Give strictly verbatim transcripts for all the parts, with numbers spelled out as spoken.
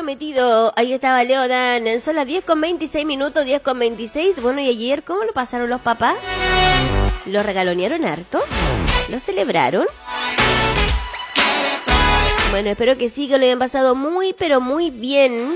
prometido. Ahí estaba Leo Dan. Son las diez con veintiséis minutos, diez con veintiséis. Bueno, y ayer, ¿cómo lo pasaron los papás? ¿Lo regalonearon harto? ¿Lo celebraron? Bueno, espero que sí, que lo hayan pasado muy, pero muy bien.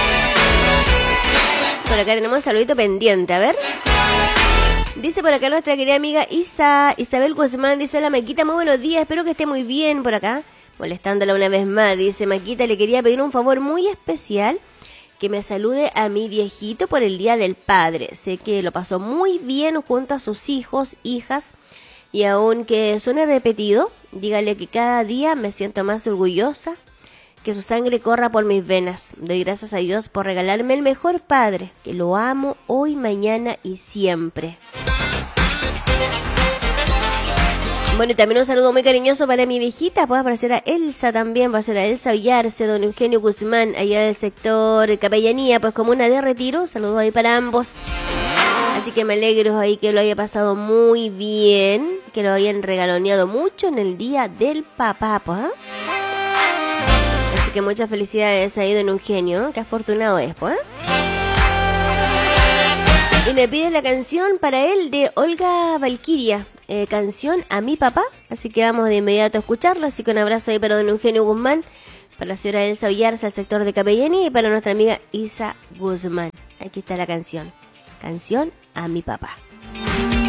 Por acá tenemos un saludito pendiente, a ver. Dice por acá nuestra querida amiga Isa, Isabel Guzmán, dice: hola Maquita, muy buenos días, espero que esté muy bien por acá. Molestándola una vez más, dice: Maquita, le quería pedir un favor muy especial, que me salude a mi viejito por el Día del Padre. Sé que lo pasó muy bien junto a sus hijos, hijas, y aunque suene repetido, dígale que cada día me siento más orgullosa, que su sangre corra por mis venas. Doy gracias a Dios por regalarme el mejor padre, que lo amo hoy, mañana y siempre. Bueno, y también un saludo muy cariñoso para mi viejita, pues para señora Elsa también, para señora Elsa Villarse, don Eugenio Guzmán, allá del sector Capellanía, pues comuna de Retiro. Saludos ahí para ambos. Así que me alegro ahí que lo haya pasado muy bien, que lo hayan regaloneado mucho en el Día del Papá, pues. ¿eh? Así que muchas felicidades ahí, don Eugenio, que afortunado es, pues. ¿eh? Y me pide la canción para él de Olga Valquiria. Eh, canción a mi papá, así que vamos de inmediato a escucharlo. Así que un abrazo ahí para don Eugenio Guzmán, para la señora Elsa Villarse al sector de Capellanía y para nuestra amiga Isa Guzmán. Aquí está la canción, canción a mi papá.